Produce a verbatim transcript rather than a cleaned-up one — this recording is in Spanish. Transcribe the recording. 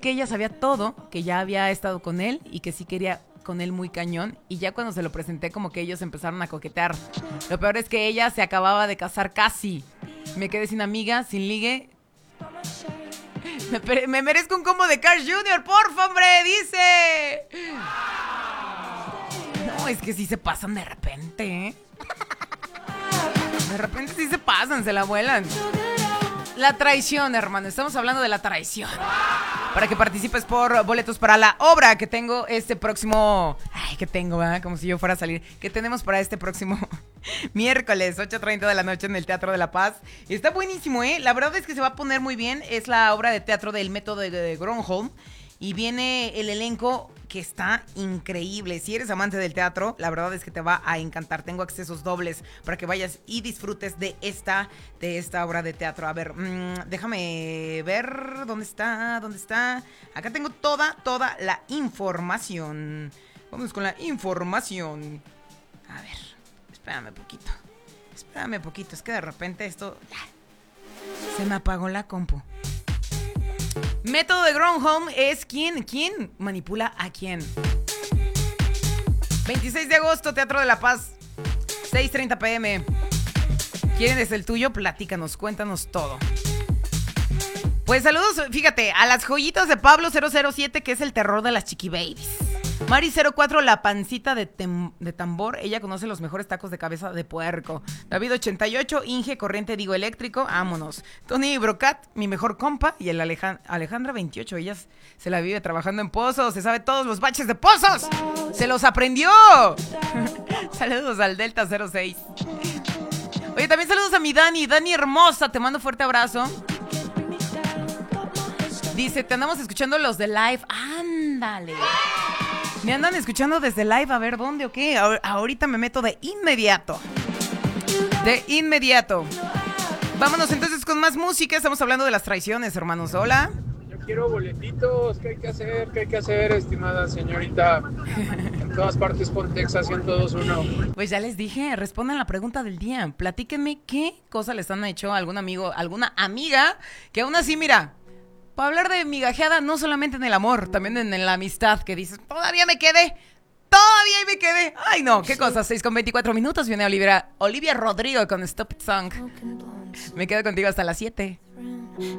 que ella sabía todo, que ya había estado con él y que sí quería con él muy cañón. Y ya cuando se lo presenté, como que ellos empezaron a coquetear. Lo peor es que ella se acababa de casar casi. Me quedé sin amiga, sin ligue. Me, me merezco un combo de Carl junior, porfa, hombre, dice. No, es que sí se pasan de repente, ¿eh? De repente sí se pasan, se la vuelan. La traición, hermano. Estamos hablando de la traición. Para que participes por boletos para la obra que tengo este próximo... Ay, que tengo, ¿verdad? Como si yo fuera a salir. Que tenemos para este próximo miércoles, ocho treinta de la noche en el Teatro de la Paz. Está buenísimo, ¿eh? La verdad es que se va a poner muy bien. Es la obra de teatro del método de Gronholm. Y viene el elenco que está increíble. Si eres amante del teatro, la verdad es que te va a encantar. Tengo accesos dobles para que vayas y disfrutes de esta, de esta obra de teatro. A ver, mmm, déjame ver dónde está, dónde está. Acá tengo toda, toda la información. Vamos con la información. A ver, espérame poquito. Espérame poquito. Es que de repente esto... Se me apagó la compu. Método de Gronholm es quién, quién manipula a quién. veintiséis de agosto, Teatro de la Paz, seis treinta pm. ¿Quién es el tuyo? Platícanos, cuéntanos todo. Pues saludos, fíjate, a las joyitas de Pablo cero cero siete, que es el terror de las chiqui babies. Mari cero cuatro, la pancita de, tem- de tambor. Ella conoce los mejores tacos de cabeza de puerco. David ochenta y ocho, Inge corriente digo eléctrico. Vámonos. Tony Brocat, mi mejor compa. Y el Aleja- Alejandra veintiocho, ella se la vive trabajando en pozos. Se sabe todos los baches de pozos. Se los aprendió. Saludos al Delta cero seis. Oye, también saludos a mi Dani. Dani hermosa, te mando fuerte abrazo. Dice, te andamos escuchando los de live. Ándale. Me andan escuchando desde live, a ver dónde o qué. A- ahorita me meto de inmediato. De inmediato. Vámonos entonces con más música. Estamos hablando de las traiciones, hermanos. Hola. Yo quiero boletitos. ¿Qué hay que hacer? ¿Qué hay que hacer, estimada señorita? En todas partes por Texas ciento dos punto uno. Pues ya les dije, respondan la pregunta del día. Platíquenme qué cosa les han hecho a algún amigo, alguna amiga, que aún así, mira... Para hablar de migajeada, no solamente en el amor, también en, en la amistad, que dices, todavía me quedé, todavía me quedé. Ay, no, qué cosa, seis con veinticuatro minutos, viene Olivia, Olivia Rodrigo con Stop It Song. Me quedo contigo hasta las siete.